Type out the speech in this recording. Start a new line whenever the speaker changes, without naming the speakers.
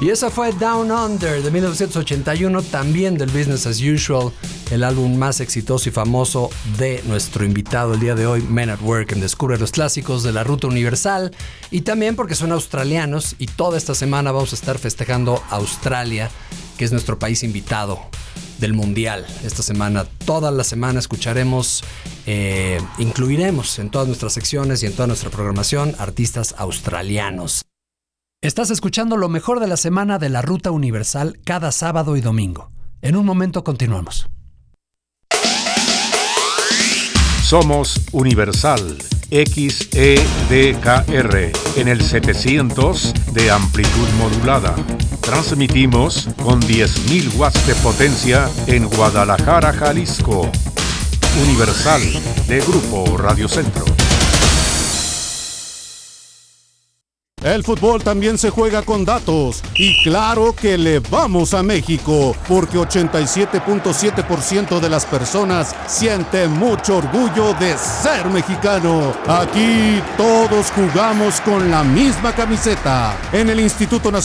Y esa fue Down Under de 1981, también del Business as Usual, el álbum más exitoso y famoso de nuestro invitado el día de hoy, Men at Work, en Descubre los Clásicos de la Ruta Universal. Y también porque son australianos y toda esta semana vamos a estar festejando Australia, que es nuestro país invitado del Mundial. Esta semana, toda la semana escucharemos, incluiremos en todas nuestras secciones y en toda nuestra programación artistas australianos. Estás escuchando lo mejor de la semana de la Ruta Universal cada sábado y domingo. En un momento continuamos.
Somos Universal XEDKR en el 700 de amplitud modulada. Transmitimos con 10.000 watts de potencia en Guadalajara, Jalisco. Universal de Grupo Radio Centro.
El fútbol también se juega con datos y claro que le vamos a México porque 87.7% de las personas siente mucho orgullo de ser mexicano. Aquí todos jugamos con la misma camiseta. En el Instituto Nacional